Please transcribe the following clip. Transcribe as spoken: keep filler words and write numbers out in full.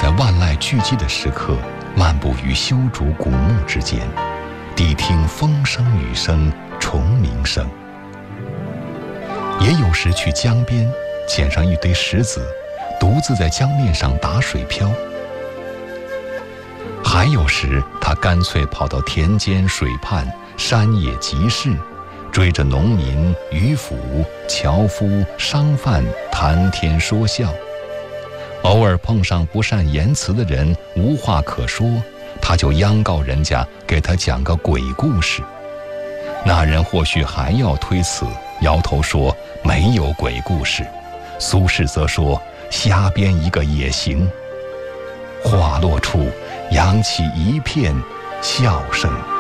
在万籁俱寂的时刻，漫步于修竹古木之间，谛听风声雨声虫鸣声。也有时去江边，捡上一堆石子，独自在江面上打水漂。还有时，他干脆跑到田间水畔，山野集市，追着农民、渔夫、樵夫、商贩谈天说笑。偶尔碰上不善言辞的人，无话可说，他就央告人家给他讲个鬼故事。那人或许还要推辞，摇头说没有鬼故事。苏轼则说瞎编一个也行。话落处，扬起一片笑声。